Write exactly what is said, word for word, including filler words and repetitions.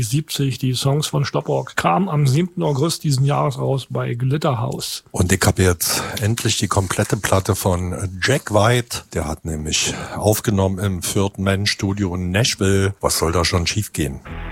siebzig, die Songs von Stopprock, kam am siebten August diesen Jahres raus bei Glitterhouse. Und ich habe jetzt endlich die komplette Platte von Jack White. Der hat nämlich aufgenommen im vierten Man Studio in Nashville. Was soll da schon schiefgehen?